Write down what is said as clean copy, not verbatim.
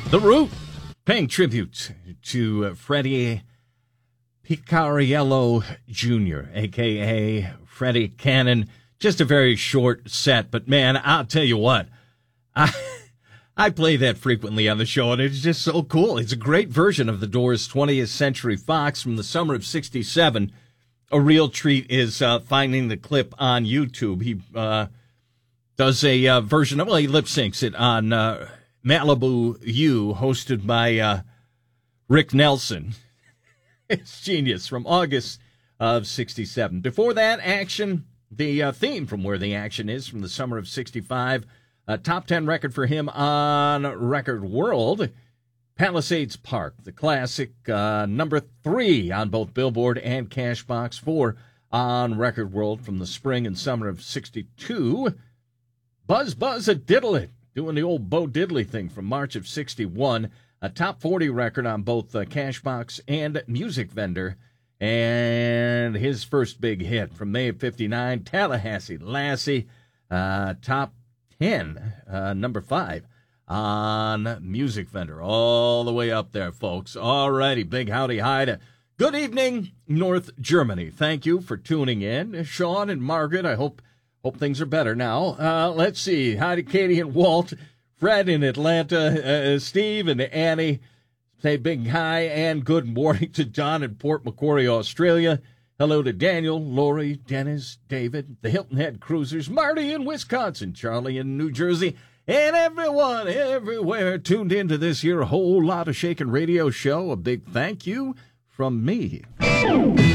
The Root, paying tribute to Freddie Picariello Jr., a.k.a. Freddie Cannon. Just a very short set, but man, I'll tell you what, I play that frequently on the show, and it's just so cool. It's a great version of the Doors' 20th Century Fox from the summer of '67. A real treat is finding the clip on YouTube. He does a version of, well, he lip syncs it on Malibu U, hosted by Rick Nelson. It's genius, from August of '67. Before that, Action, the theme from Where the Action Is from the summer of '65. A top 10 record for him on Record World. Palisades Park, the classic, number 3 on both Billboard and Cashbox, 4 on Record World from the spring and summer of '62. Buzz Buzz a Diddle It, doing the old Bo Diddley thing from March of '61. A top 40 record on both Cashbox and Music Vendor. And his first big hit from May of '59, Tallahassee Lassie, top 10, number 5 on Music Vendor. All the way up there, folks. All righty, big howdy hi to good evening, North Germany. Thank you for tuning in. Sean and Margaret, I hope things are better now. Let's see. Hi to Katie and Walt, Fred in Atlanta, Steve and Annie. Say big hi and good morning to John in Port Macquarie, Australia. Hello to Daniel, Lori, Dennis, David, the Hilton Head Cruisers, Marty in Wisconsin, Charlie in New Jersey, and everyone everywhere tuned into this here whole lot of shakin' radio show. A big thank you from me.